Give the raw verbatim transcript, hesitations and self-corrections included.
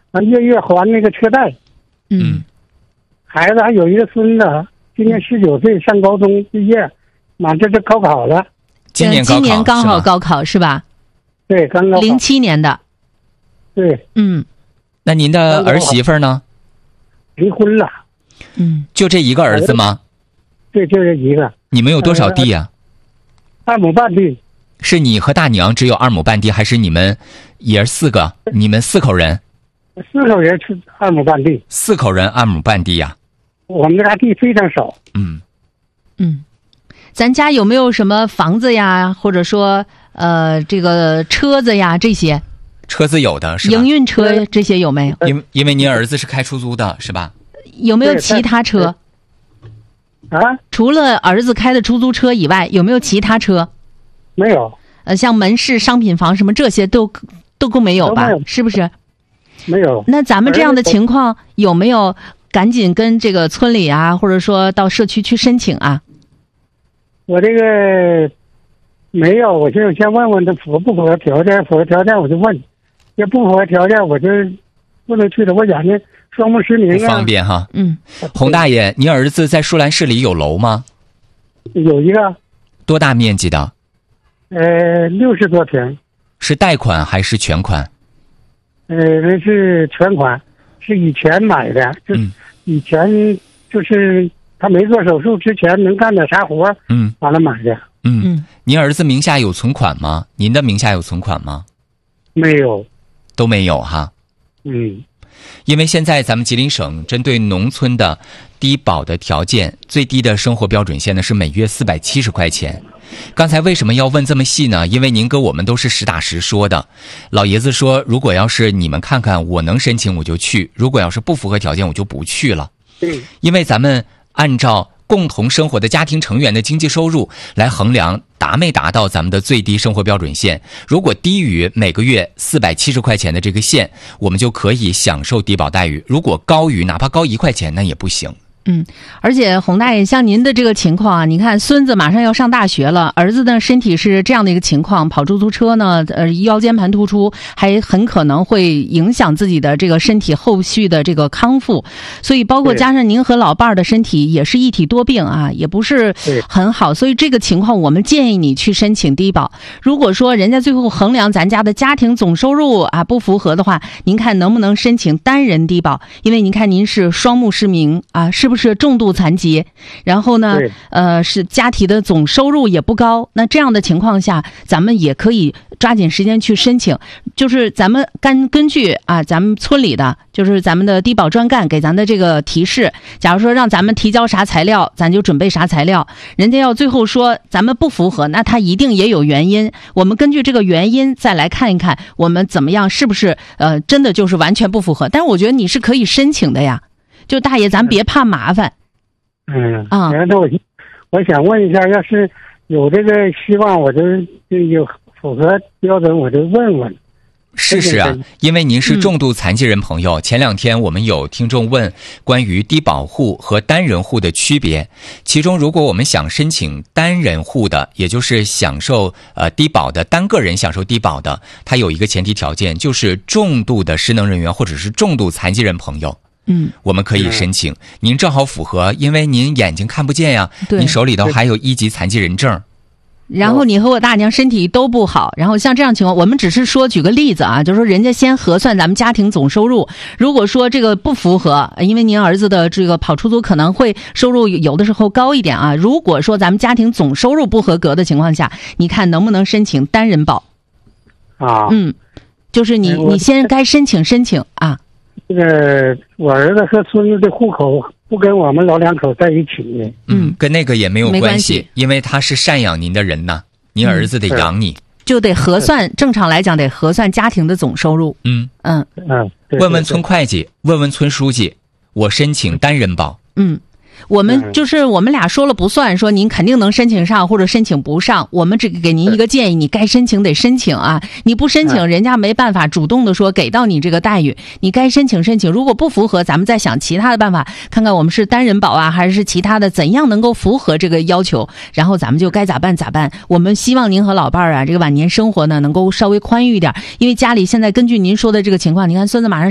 完月月还那个车贷。 嗯， 孩子还有一个孙子，今年十九岁，上高中毕业，马上这高考了。 今年高考今年刚好高考是吧？ 对，刚高考。 零七年的。 对。 嗯。 那您的儿媳妇呢？ 离婚了。 嗯。 就这一个儿子吗？ 对，就这一个。 你们有多少地啊？ 二亩半地。 是你和大娘只有二亩半地，还是你们也是四个？你们四口人？ 四口人是二亩半地。 四口人二亩半地呀、 啊？我们家地非常少。 嗯嗯，咱家有没有什么房子呀，或者说呃这个车子呀这些？ 车子有的是吧？ 营运车这些有没有？ 因因为您儿子是开出租的是吧？ 有没有其他车？ 啊？ 除了儿子开的出租车以外，有没有其他车？ 没有。 呃，像门市、商品房什么这些都都够没有吧？ 没有是不是？ 没有。 那咱们这样的情况有没有赶紧跟这个村里啊，或者说到社区去申请啊？ 我这个没有，我就先问问他符合不符合条件，符合条件我就问，要不符合条件我就不能去了。我眼睛双目失明啊， 不方便哈。 嗯， 洪大爷，您儿子在舒兰市里有楼吗？ 有一个。 多大面积的？ 呃，六十多平。 是贷款还是全款？ 呃，那是全款，是以前买的，就以前就是他没做手术之前能干点啥活， 嗯， 完了买的。 嗯嗯，您儿子名下有存款吗？您的名下有存款吗？ 没有， 都没有哈。 嗯， 因为现在咱们吉林省针对农村的低保的条件，最低的生活标准线呢是每月四百七十块钱。刚才为什么要问这么细呢？因为您跟我们都是实打实说的。老爷子说，如果要是你们看看我能申请我就去，如果要是不符合条件我就不去了。 对， 因为咱们按照共同生活的家庭成员的经济收入来衡量达没达到咱们的最低生活标准线，如果低于每个月四百七十块钱的这个线，我们就可以享受低保待遇，如果高于哪怕高一块钱那也不行。 嗯，而且洪大爷，像您的这个情况啊，你看孙子马上要上大学了，儿子呢身体是这样的一个情况，跑出租车呢，呃，腰间盘突出，还很可能会影响自己的这个身体后续的这个康复，所以包括加上您和老伴儿的身体也是一体多病啊，也不是很好，所以这个情况我们建议你去申请低保。如果说人家最后衡量咱家的家庭总收入啊不符合的话，您看能不能申请单人低保？因为您看您是双目失明啊，是不是重度残疾？然后呢，呃，是家庭的总收入也不高。那这样的情况下，咱们也可以抓紧时间去申请。就是咱们根根据啊，咱们村里的，就是咱们的低保专干给咱的这个提示。假如说让咱们提交啥材料，咱就准备啥材料。人家要最后说咱们不符合，那他一定也有原因。我们根据这个原因再来看一看，我们怎么样，是不是呃真的就是完全不符合？但是我觉得你是可以申请的呀。就大爷，咱别怕麻烦。 嗯啊， 然后我我想问一下，要是有这个希望，我就就有符合标准，我就问问。 是是啊，因为您是重度残疾人朋友，嗯、前两天我们有听众问关于低保户和单人户的区别，其中如果我们想申请单人户的，也就是享受呃低保的单个人享受低保的，它有一个前提条件，就是重度的失能人员或者是重度残疾人朋友。 嗯， 我们可以申请。您正好符合，因为您眼睛看不见呀，您手里头还有一级残疾人证。 然后你和我大娘身体都不好，然后像这样情况，我们只是说举个例子啊，就是说人家先核算咱们家庭总收入，如果说这个不符合，因为您儿子的这个跑出租可能会收入有的时候高一点啊，如果说咱们家庭总收入不合格的情况下，你看能不能申请单人保？ 啊， 嗯，就是你你先该申请申请啊。 这个我儿子和孙子的户口不跟我们老两口在一起。 嗯，跟那个也没有关系， 关系因为他是赡养您的人呐，您儿子得养你， 嗯、就得核算，正常来讲得核算家庭的总收入。 嗯嗯嗯， 问问村会计，问问村书记，我申请单人保。 嗯。我们就是我们俩说了不算，说您肯定能申请上或者申请不上，我们只给您一个建议，你该申请得申请啊，你不申请人家没办法主动的说给到你这个待遇，你该申请申请，如果不符合咱们再想其他的办法，看看我们是单人保啊还是其他的，怎样能够符合这个要求，然后咱们就该咋办咋办。我们希望您和老伴儿啊这个晚年生活呢能够稍微宽裕一点，因为家里现在根据您说的这个情况，你看孙子马上